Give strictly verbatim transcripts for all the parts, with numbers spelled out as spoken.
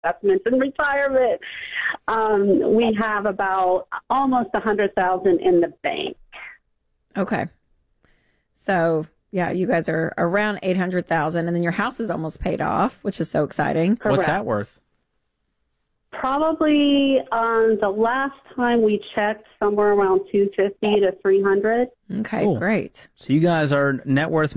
investments in retirement. Um, we have about almost a hundred thousand in the bank. Okay. So, yeah, you guys are around eight hundred thousand, and then your house is almost paid off, which is so exciting. Correct. What's that worth? Probably um, the last time we checked, somewhere around two fifty to three hundred. Okay, Cool. great. So you guys are net worth.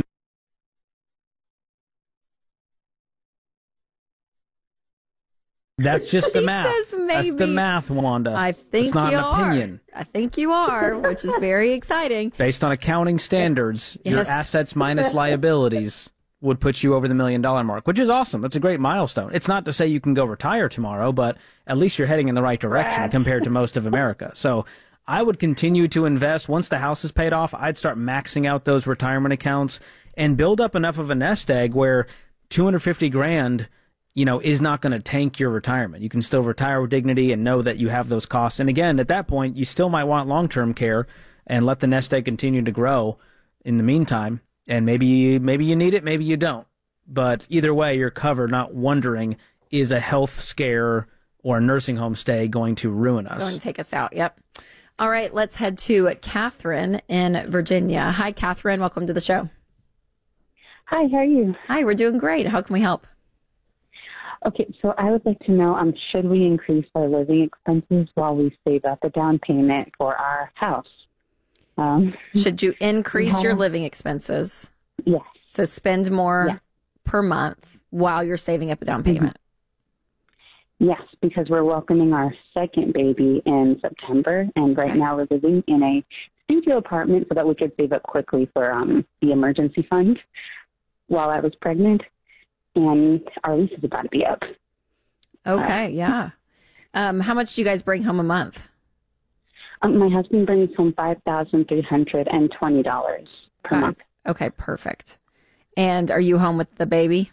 That's just the He math. says maybe. That's the math, Wanda. I think it's not you an are. opinion. I think you are, which is very exciting. Based on accounting standards, your Yes. assets minus liabilities would put you over the million dollar mark, which is awesome. That's a great milestone. It's not to say you can go retire tomorrow, but at least you're heading in the right direction compared to most of America. So I would continue to invest. Once the house is paid off, I'd start maxing out those retirement accounts and build up enough of a nest egg where two hundred fifty grand, you know, is not going to tank your retirement. You can still retire with dignity and know that you have those costs. And again, at that point, you still might want long-term care and let the nest egg continue to grow in the meantime. And maybe, maybe you need it, maybe you don't. But either way, you're covered, not wondering, is a health scare or a nursing home stay going to ruin us? Going to take us out. Yep. All right, let's head to Catherine in Virginia. Hi, Catherine. Welcome to the show. Hi, how are you? Hi, we're doing great. How can we help? Okay, so I would like to know, um, should we increase our living expenses while we save up a down payment for our house? Um, Should you increase have- your living expenses? Yes. So spend more Yeah. per month while you're saving up a down payment. Yes, because we're welcoming our second baby in September, and right Okay. now we're living in a studio apartment so that we could save up quickly for um, the emergency fund while I was pregnant, and our lease is about to be up. Okay, yeah. Um, how much do you guys bring home a month? Um, my husband brings home five thousand three hundred twenty dollars per Five. month. Okay, perfect. And are you home with the baby?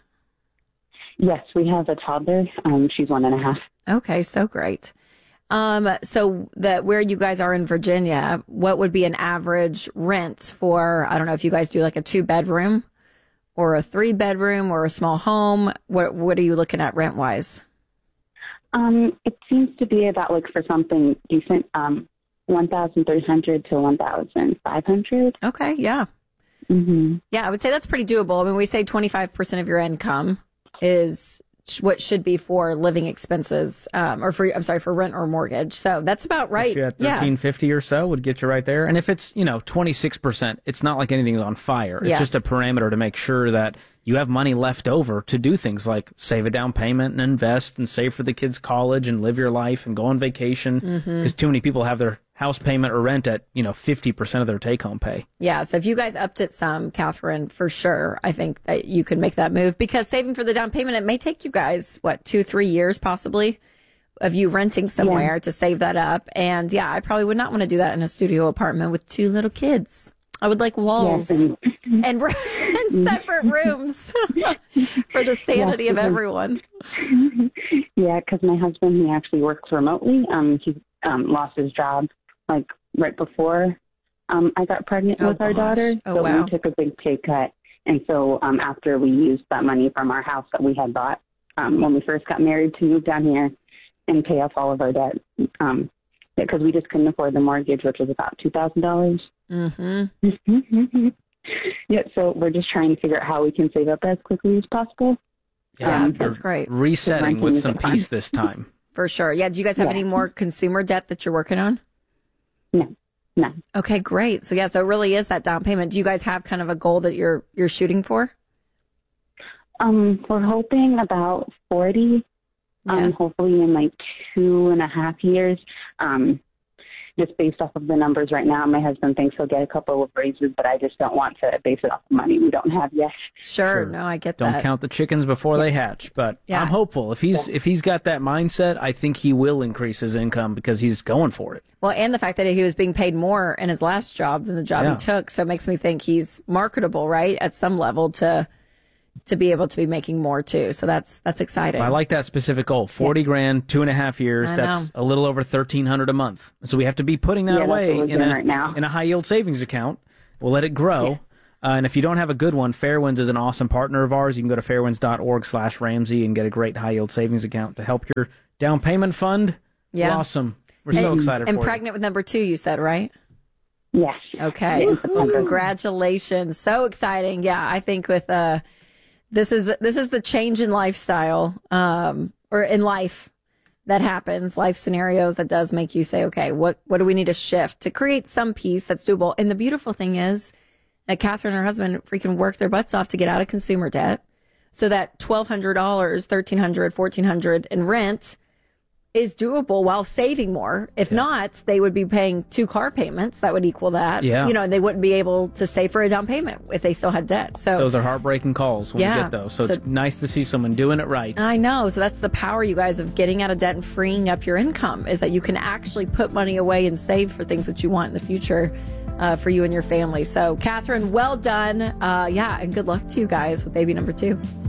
Yes, we have a toddler. Um, she's one and a half. Okay, so great. Um, so that where you guys are in Virginia, what would be an average rent for, I don't know if you guys do like a two bedroom or a three bedroom or a small home? What what are you looking at rent wise? Um, it seems to be about like for something decent, um, one thousand three hundred to one thousand five hundred. Okay, yeah. Mm-hmm. Yeah, I would say that's pretty doable. I mean, we say twenty-five percent of your income is sh- what should be for living expenses, um, or for, I'm sorry, for rent or mortgage. So that's about right. At Yeah. thirteen fifty or so would get you right there. And if it's, you know, twenty-six percent, it's not like anything's on fire. It's Yeah. just a parameter to make sure that you have money left over to do things like save a down payment and invest and save for the kids' college and live your life and go on vacation. Because Mm-hmm. too many people have their house payment or rent at, you know, fifty percent of their take-home pay. Yeah, so if you guys upped it some, Catherine, for sure, I think that you can make that move because saving for the down payment, it may take you guys, what, two, three years possibly of you renting somewhere to save that up. And yeah, I probably would not want to do that in a studio apartment with two little kids. I would like walls Yes, and and, and separate rooms for the sanity of because- everyone. yeah, because my husband, he actually works remotely. Um, he um, lost his job like right before um, I got pregnant Oh, with our gosh. daughter. Oh, so wow. we took a big pay cut. And so um, after we used that money from our house that we had bought um, when we first got married to move down here and pay off all of our debt, um, because we just couldn't afford the mortgage, which was about two thousand dollars. Mm-hmm. Yeah, so we're just trying to figure out how we can save up as quickly as possible. Yeah, Um, that's great. Resetting with some Renting is peace this time. For sure. Yeah, do you guys have Yeah. any more consumer debt that you're working on? No, no. Okay, great. So yeah, so it really is that down payment. Do you guys have kind of a goal that you're you're shooting for? Um, we're hoping about forty. Um, Yes. hopefully in like two and a half years. Um, just based off of the numbers right now, my husband thinks he'll get a couple of raises, but I just don't want to base it off of money we don't have yet. Sure. Sure. No, I get Don't that. count the chickens before they hatch. But Yeah. I'm hopeful. If he's if he's got that mindset, I think he will increase his income because he's going for it. Well, and the fact that he was being paid more in his last job than the job Yeah. he took, so it makes me think he's marketable, right, at some level to to be able to be making more too. So that's that's exciting. I like that specific goal. Forty grand, two and a half years. I That's know. a little over thirteen hundred a month. So we have to be putting that Yeah, that's away what we're in doing a right now. in a high yield savings account. We'll let it grow. Uh, and if you don't have a good one, Fairwinds is an awesome partner of ours. You can go to fairwinds.org slash Ramsey and get a great high-yield savings account to help your down payment fund. Yeah. Blossom. We're so and, excited and for you. And pregnant with number two, you said, right? Yes. Okay. Well, congratulations. So exciting. Yeah, I think with uh, this is this is the change in lifestyle um, or in life that happens, life scenarios that does make you say, okay, what, what do we need to shift to create some peace that's doable? And the beautiful thing is that Catherine and her husband freaking worked their butts off to get out of consumer debt. So that twelve hundred dollars, thirteen hundred dollars, fourteen hundred dollars in rent is doable while saving more. If yeah. not, they would be paying two car payments. That would equal that. Yeah. You know, they wouldn't be able to save for a down payment if they still had debt. So those are heartbreaking calls when yeah. you get those. So, so it's nice to see someone doing it right. I know. So that's the power, you guys, of getting out of debt and freeing up your income, is that you can actually put money away and save for things that you want in the future uh, for you and your family. So, Catherine, well done. Uh, yeah, and good luck to you guys with baby number two.